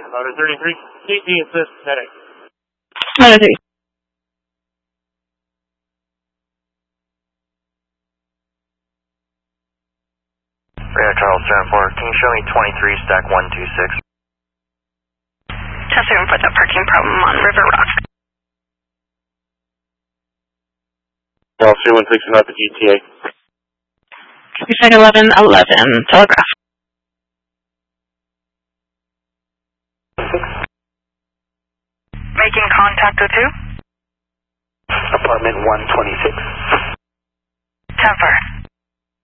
Louder 33. CT assist, heading. Louder 3. Radar Charles 74, can you show me 23 stack 126? Test 7 for that parking problem on River Rock. Charles 316 not the GTA. Copy site 1111, telegraph. Making contact with who? Apartment 126. 10-4.